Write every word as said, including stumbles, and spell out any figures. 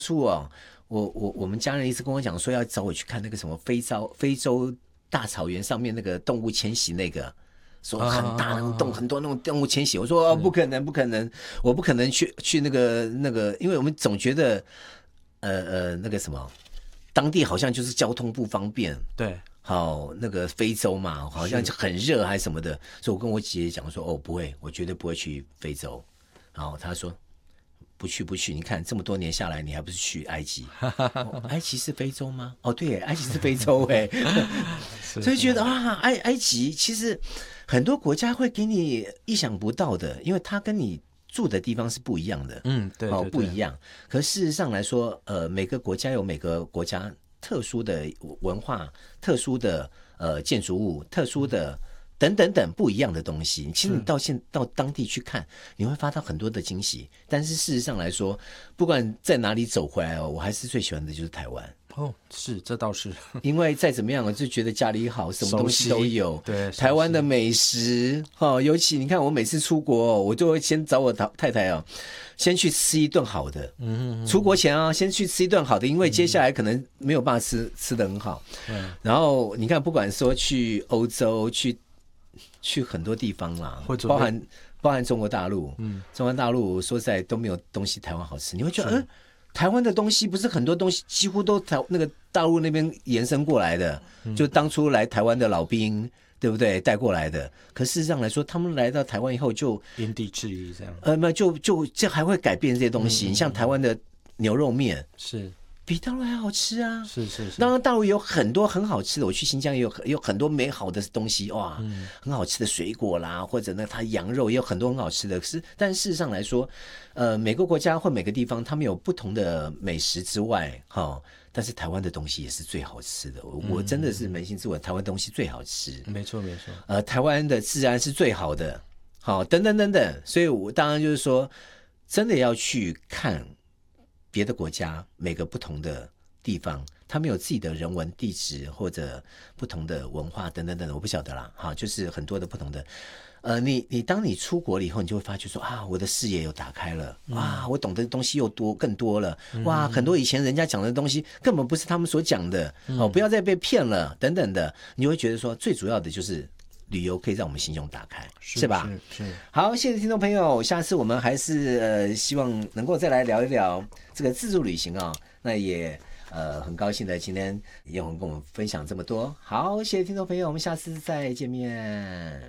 初哦，我我我们家人一直跟我讲说要找我去看那个什么非洲非洲大草原上面那个动物迁徙那个。说很大那种动很多那种动物迁徙，我说、哦、不可能不可能，我不可能去去那个那个，因为我们总觉得呃呃那个什么，当地好像就是交通不方便， 对， 好那个非洲嘛，好像很热还是什么的，所以我跟我姐姐讲说哦不会，我绝对不会去非洲，然后她说不去不去，你看这么多年下来，你还不是去埃及？哦、埃及是非洲吗？哦，对，埃及是非洲哎，所以觉得啊，埃埃及其实很多国家会给你意想不到的，因为它跟你住的地方是不一样的， 嗯，对对对， 哦，不一样。可事实上来说，呃，每个国家有每个国家特殊的文化、特殊的呃建筑物、特殊的。等等等不一样的东西，其实你到现到当地去看，你会发到很多的惊喜。但是事实上来说，不管在哪里走回来哦，我还是最喜欢的就是台湾。 哦，是，这倒是， 因为再怎么样，我就觉得家里好，什么东西都有。 对， 台湾的美食哦，尤其你看，我每次出国、哦，我就会先找我太太哦，先去吃一顿好的。嗯，出国前啊，先去吃一顿好的，因为接下来可能没有办法吃吃得很好。嗯，然后你看，不管说去欧洲去。去很多地方啦，包含包含中国大陆，嗯，中国大陆说实在都没有东西台湾好吃。你会觉得，嗯，台湾的东西不是很多东西几乎都台那个大陆那边延伸过来的，嗯、就当初来台湾的老兵，对不对？带过来的。可事实上来说，他们来到台湾以后就因地制宜这样， 呃，那就就这还会改变这些东西。你、嗯、像台湾的牛肉面是。 比大陆还好吃啊！ 是是是， 当然大陆有很多很好吃的，我去新疆也有有很多美好的东西哇、嗯，很好吃的水果啦，或者呢，它羊肉也有很多很好吃的。是，但事实上来说，呃，每个国家或每个地方，他们有不同的美食之外，哈、哦，但是台湾的东西也是最好吃的。我、嗯、我真的是扪心自问，台湾东西最好吃。 没错没错。 呃，台湾的治安是最好的，好、哦，等等等等。所以我当然就是说，真的要去看别的国家每个不同的。地方，他们有自己的人文地质或者不同的文化等等等，我不晓得啦，哈，就是很多的不同的，呃，你你当你出国了以后，你就会发觉说啊，我的视野又打开了，哇，我懂得的东西又多更多了，哇，很多以前人家讲的东西根本不是他们所讲的，哦，不要再被骗了，等等的，你会觉得说，最主要的就是旅游可以让我们心胸打开， 是, 是吧？ 是是。 好，谢谢听众朋友，下次我们还是呃希望能够再来聊一聊这个自助旅行啊、哦，那也。呃，很高兴的，今天叶红跟我们分享这么多。好，谢谢听众朋友，我们下次再见面。